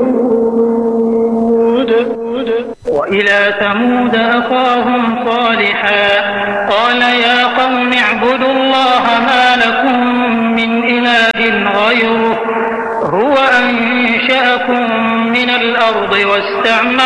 وإلى ثمود أخاهم صالحا قال يا قوم اعبدوا الله ما لكم من إله غيره هو أنشأكم من الأرض واستعمركم